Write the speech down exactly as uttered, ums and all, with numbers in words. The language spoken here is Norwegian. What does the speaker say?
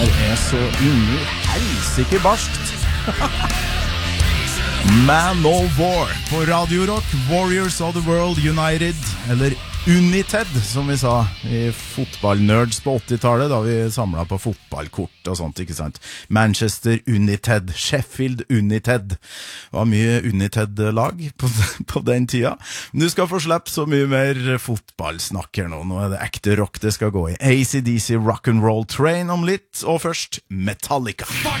her er så inni helsike barskt. Manowar på Radio Rock, Warriors of the World United, eller United, som vi sa i fotballnerds på åttitallet, da vi samlet på fotballkort og sånt, ikke sant? Manchester United, Sheffield United. Det var mye United-lag på, på den tida. Men du skal få slippe så mye mer fotballsnakker nå. Nå er det ekte rock det skal gå i. A C D C Rock'n'Roll Train om litt, og først Metallica.